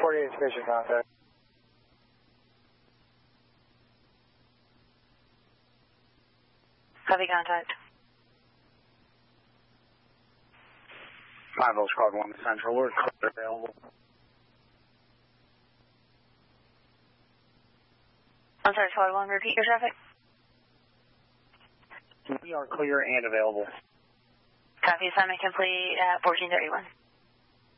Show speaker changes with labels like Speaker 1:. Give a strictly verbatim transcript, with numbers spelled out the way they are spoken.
Speaker 1: forty-eight station contact.
Speaker 2: Copy contact.
Speaker 3: five oh Squad one Central, we're clear available.
Speaker 2: I'm sorry, Squad one, repeat your traffic.
Speaker 3: We are clear and available.
Speaker 2: Copy, assignment complete at fourteen thirty-one.